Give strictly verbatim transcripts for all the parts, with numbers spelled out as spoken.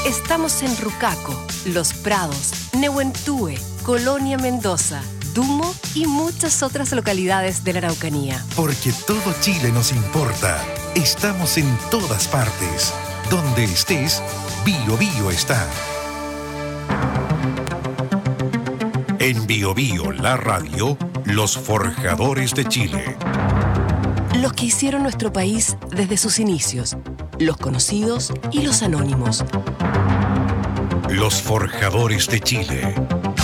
Estamos en Rucaco, Los Prados, Nehuentúe, Colonia Mendoza, Dumo y muchas otras localidades de la Araucanía. Porque todo Chile nos importa. Estamos en todas partes. Donde estés, Bio Bio está. En Bio Bio, la radio, los forjadores de Chile. Los que hicieron nuestro país desde sus inicios, los conocidos y los anónimos. Los forjadores de Chile.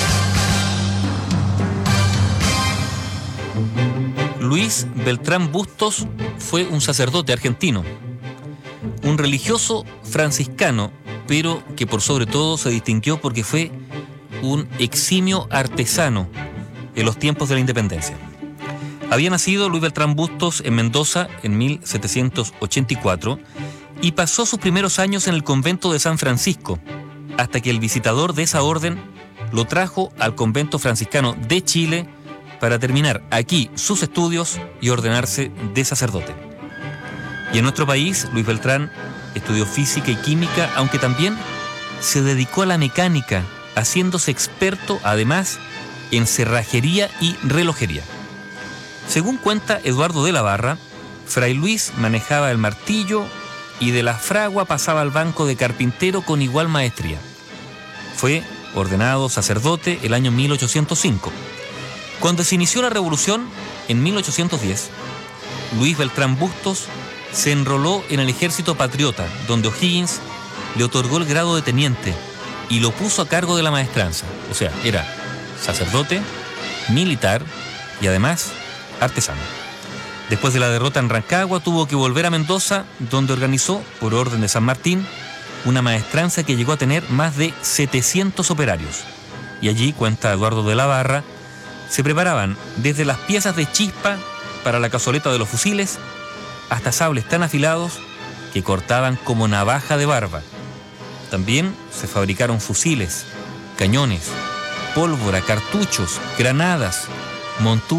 Luis Beltrán Bustos fue un sacerdote argentino, un religioso franciscano, pero que por sobre todo se distinguió porque fue un eximio artesano en los tiempos de la independencia. Había nacido Luis Beltrán Bustos en Mendoza en mil setecientos ochenta y cuatro y pasó sus primeros años en el convento de San Francisco, hasta que el visitador de esa orden lo trajo al convento franciscano de Chile para terminar aquí sus estudios y ordenarse de sacerdote. Y en nuestro país, Luis Beltrán estudió física y química, aunque también se dedicó a la mecánica, haciéndose experto además en cerrajería y relojería. Según cuenta Eduardo de la Barra, Fray Luis manejaba el martillo y de la fragua pasaba al banco de carpintero con igual maestría. Fue ordenado sacerdote el año mil ochocientos cinco. Cuando se inició la revolución, en mil ochocientos diez, Luis Beltrán Bustos se enroló en el ejército patriota, donde O'Higgins le otorgó el grado de teniente y lo puso a cargo de la maestranza. O sea, era sacerdote, militar y además artesano. Después de la derrota en Rancagua, tuvo que volver a Mendoza, donde organizó, por orden de San Martín, una maestranza que llegó a tener más de setecientos operarios. Y allí, cuenta Eduardo de la Barra, se preparaban desde las piezas de chispa para la cazoleta de los fusiles hasta sables tan afilados que cortaban como navaja de barba. También se fabricaron fusiles, cañones, pólvora, cartuchos, granadas, monturas.